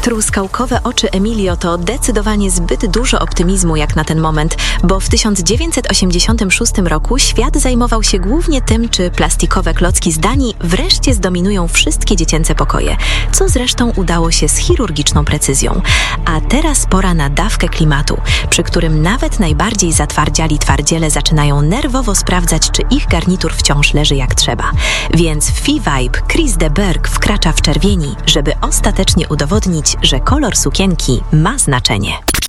Truskałkowe oczy Emilio to zdecydowanie zbyt dużo optymizmu jak na ten moment, bo w 1986 roku świat zajmował się głównie tym, czy plastikowe klocki z Danii wreszcie zdominują wszystkie dziecięce pokoje, co zresztą udało się z chirurgiczną precyzją. A teraz pora na dawkę klimatu, przy którym nawet najbardziej zatwardziali twardziele zaczynają nerwowo sprawdzać, czy ich garnitur wciąż leży jak trzeba. Więc w Vibe Chris de Burgh wkracza w czerwieni, żeby ostatecznie udowodnić, że kolor sukienki ma znaczenie.